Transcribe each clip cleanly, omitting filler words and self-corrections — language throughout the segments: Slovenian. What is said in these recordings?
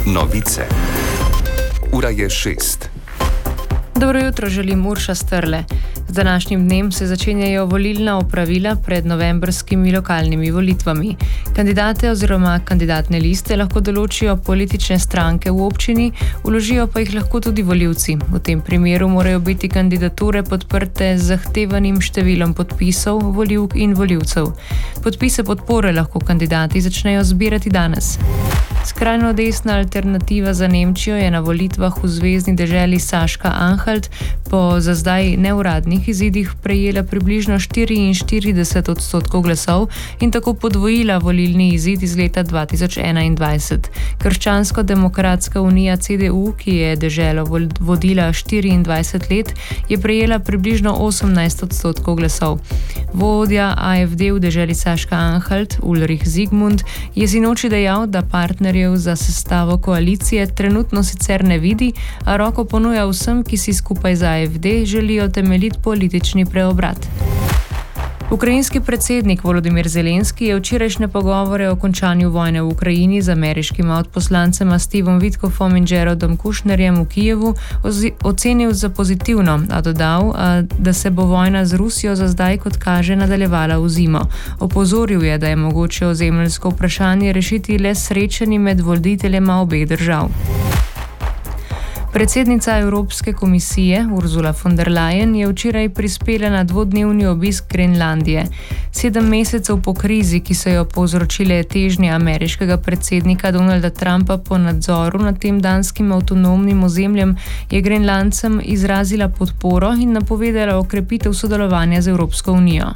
Novice. Ura je 6. Dobro jutro, želim Urša Strle. Z današnjim dnem se začenjajo volilna opravila pred novembrskimi lokalnimi volitvami. Kandidate oziroma kandidatne liste lahko določijo politične stranke v občini, vložijo pa jih lahko tudi volivci. V tem primeru morajo biti kandidature podprte z zahtevanim številom podpisov volivk in volivcev. Podpise podpore lahko kandidati začnejo zbirati danes. Skrajno desna alternativa za Nemčijo je na volitvah v zvezni deželi Saška-Anhalt po za zdaj neuradnih izidih prejela približno 44% glasov in tako podvojila volilni izid iz leta 2021. Krščansko-demokratska unija CDU, ki je deželo vodila 24 let, je prejela približno 18% glasov. Vodja AfD v deželi Saška-Anhalt, Ulrich Zygmunt, je sinoči dejal, da partnerjev za sestavo koalicije trenutno sicer ne vidi, a roko ponuja vsem, ki si skupaj z AfD želijo temeljit politični preobrat. Ukrajinski predsednik Volodymyr Zelenski je včerajšnje pogovore o končanju vojne v Ukrajini z ameriškima odposlancema Stevom Witkofom in Jaredom Kushnerjem v Kijevu ocenil za pozitivno, a dodal, da se bo vojna z Rusijo za zdaj, kot kaže, nadaljevala v zimo. Opozoril je, da je mogoče ozemeljsko vprašanje rešiti le s srečanji med voditeljema obeh držav. Predsednica Evropske komisije Ursula von der Leyen je včeraj prispela na dvodnevni obisk Grenlandije. 7 mesecev po krizi, ki so jo povzročile težnje ameriškega predsednika Donalda Trumpa po nadzoru nad tem danskim avtonomnim ozemljem, je Grenlandcem izrazila podporo in napovedala okrepitev sodelovanja z Evropsko unijo.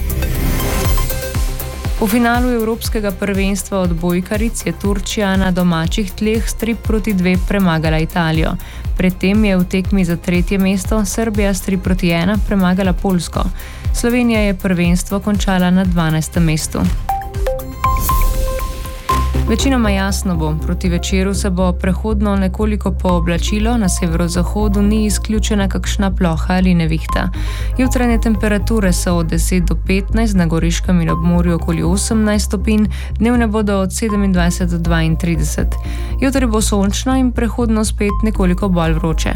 V finalu Evropskega prvenstva odbojkaric je Turčija na domačih tleh s 3-2 premagala Italijo. Predtem je v tekmi za 3. mesto Srbija s 3-1 premagala Poljsko. Slovenija je prvenstvo končala na 12. mestu. Večinoma jasno bo, proti večeru se bo prehodno nekoliko pooblačilo, na severozahodu ni izključena kakšna ploha ali nevihta. Jutranje temperature so od 10 do 15, na Goriškem in ob morju okoli 18 stopinj, dnevne bodo od 27 do 32. Jutri bo sončno in prehodno spet nekoliko bolj vroče.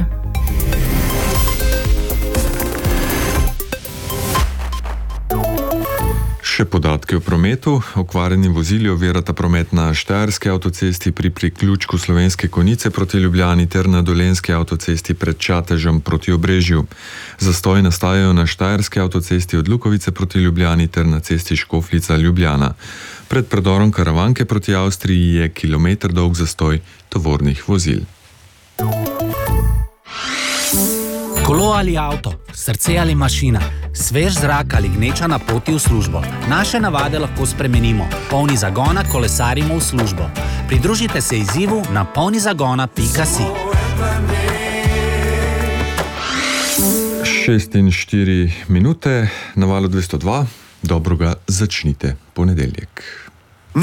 Še podatke o prometu. Okvarjeni vozili ovirata promet na Štajerski avtocesti pri priključku Slovenske Konjice proti Ljubljani ter na Dolenjski avtocesti pred Čatežem proti Obrežju. Zastoji nastajajo na Štajerski avtocesti od Lukovice proti Ljubljani ter na cesti Škofljica-Ljubljana. Pred predorom Karavanke proti Avstriji je kilometer dolg zastoj tovornih vozil. Kolo ali avto, srce ali mašina, svež zrak ali gneča na poti v službo. Naše navade lahko spremenimo. Polni zagona kolesarimo v službo. Pridružite se izzivu na polnizagona.si. 6:04 minute, na valu 202, dobro ga začnite ponedeljek.